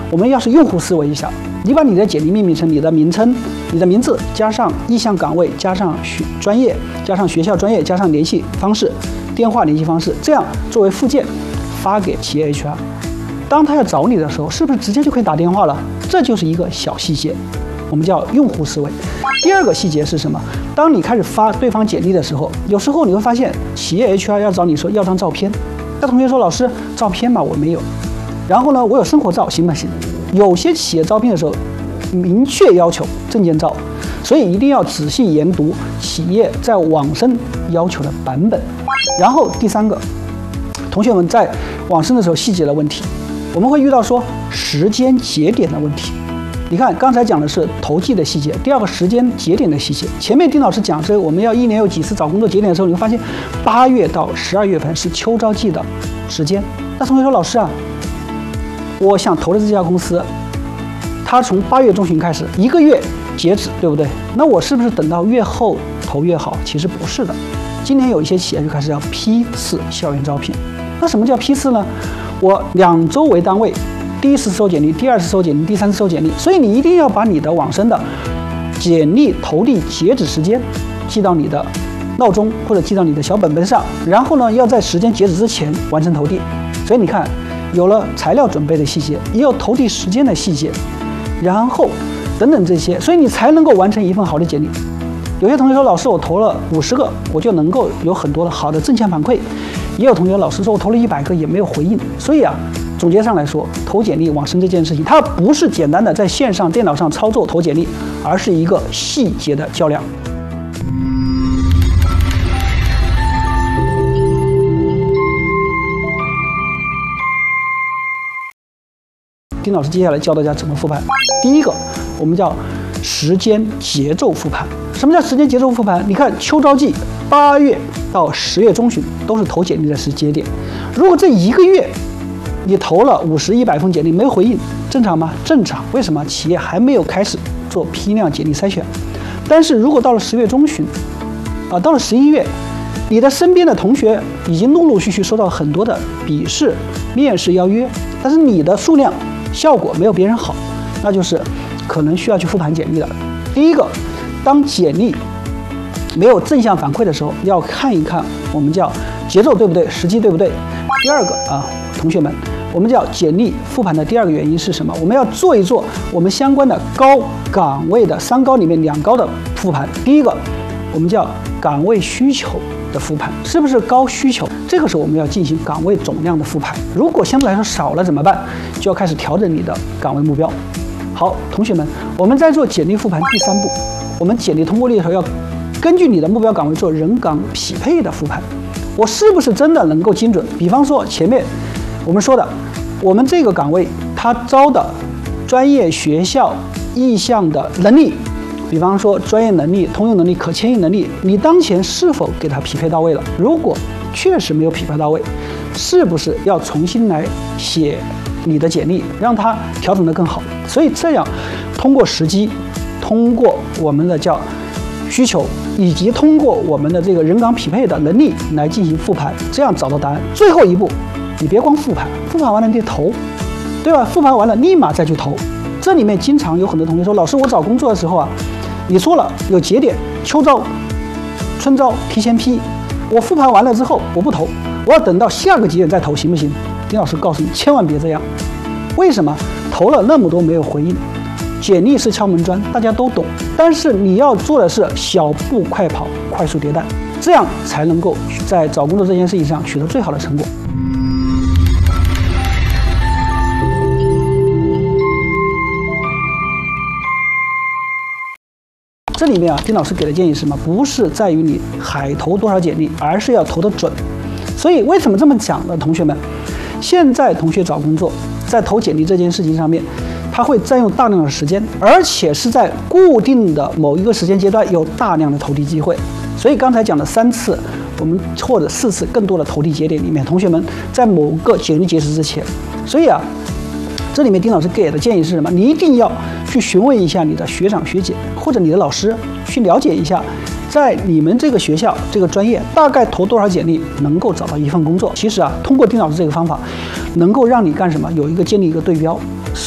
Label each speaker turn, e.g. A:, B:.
A: 我们要是用户思维一下，你把你的简历命名成你的名称、你的名字加上意向岗位加上专业加上学校专业加上联系方式、电话联系方式，这样作为附件发给企业 HR。当他要找你的时候，是不是直接就可以打电话了？这就是一个小细节，我们叫用户思维。第二个细节是什么？当你开始发对方简历的时候，有时候你会发现企业 HR 要找你说要张照片，那同学说老师照片嘛我没有，然后呢我有生活照行不行？有些企业招聘的时候明确要求证件照，所以一定要仔细研读企业在网申要求的版本。然后第三个，同学们在网申的时候细节的问题，我们会遇到说时间节点的问题。你看刚才讲的是投寄的细节，第二个时间节点的细节。前面丁老师讲说我们要一年有几次找工作节点的时候，你会发现8月到12月份是秋招季的时间。那同学说老师啊，我想投的这家公司，它从8月中旬开始1个月截止，对不对？那我是不是等到月后投越好？其实不是的。今年有一些企业就开始要批次校园招聘。那什么叫批次呢？我2周为单位，第一次收简历，第二次收简历，第三次收简历。所以你一定要把你的网申的简历投递截止时间记到你的闹钟或者记到你的小本本上，然后呢要在时间截止之前完成投递。所以你看，有了材料准备的细节，也有投递时间的细节，然后等等这些，所以你才能够完成一份好的简历。有些同学说老师我投了50个，我就能够有很多的好的正向反馈。也有同学老师说我投了100个也没有回应。所以啊，总结上来说，投简历网申这件事情，它不是简单的在线上电脑上操作投简历，而是一个细节的较量。丁老师接下来教大家怎么复盘。第一个，我们叫时间节奏复盘。什么叫时间节奏复盘？你看秋招季8月到10月中旬都是投简历的时间点。如果这1个月你投了50、100封简历没有回应，正常吗？正常。为什么？企业还没有开始做批量简历筛选。但是如果到了10月中旬，到了11月，你的身边的同学已经陆陆续续收到很多的笔试、面试邀约，但是你的数量效果没有别人好，那就是可能需要去复盘简历了。第一个，当简历没有正向反馈的时候，要看一看我们叫节奏对不对，时机对不对。第二个同学们，我们叫简历复盘的第二个原因是什么？我们要做一做我们相关的高岗位的3高里面2高的复盘。第一个，我们叫岗位需求的复盘，是不是高需求？这个时候我们要进行岗位总量的复盘。如果相对来说少了怎么办？就要开始调整你的岗位目标。好，同学们，我们在做简历复盘第3步，我们简历通过率的时候要根据你的目标岗位做人岗匹配的复盘。我是不是真的能够精准？比方说前面我们说的，我们这个岗位它招的专业学校意向的能力，比方说专业能力、通用能力、可迁移能力，你当前是否给它匹配到位了？如果确实没有匹配到位，是不是要重新来写你的简历，让它调整得更好？所以这样通过时机，通过我们的叫需求，以及通过我们的这个人岗匹配的能力来进行复盘，这样找到答案。最后一步，你别光复盘，复盘完了你得投，对吧？复盘完了立马再去投。这里面经常有很多同学说，老师我找工作的时候啊，你说了有节点，秋招、春招提前批，我复盘完了之后我不投，我要等到下个节点再投，行不行？丁老师告诉你，千万别这样。为什么？投了那么多没有回应，简历是敲门砖，大家都懂，但是你要做的是小步快跑，快速迭代，这样才能够在找工作这件事情上取得最好的成果。这里面丁老师给的建议是什么？不是在于你海投多少简历，而是要投得准。所以为什么这么讲呢？同学们，现在同学找工作在投简历这件事情上面，它会占用大量的时间，而且是在固定的某一个时间阶段有大量的投递机会。所以刚才讲的3次，我们或者4次更多的投递节点里面，同学们在某个简历截止之前，所以这里面丁老师给的建议是什么？你一定要去询问一下你的学长学姐或者你的老师，去了解一下，在你们这个学校这个专业大概投多少简历能够找到一份工作。其实通过丁老师这个方法，能够让你干什么？有一个建立一个对标。